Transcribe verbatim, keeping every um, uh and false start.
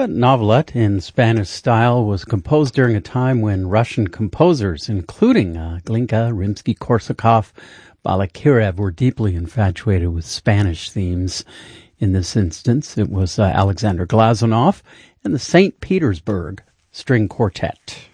That novelette in Spanish style was composed during a time when Russian composers, including uh, Glinka, Rimsky-Korsakov, Balakirev, were deeply infatuated with Spanish themes. In this instance, it was uh, Alexander Glazunov and the Saint Petersburg String Quartet.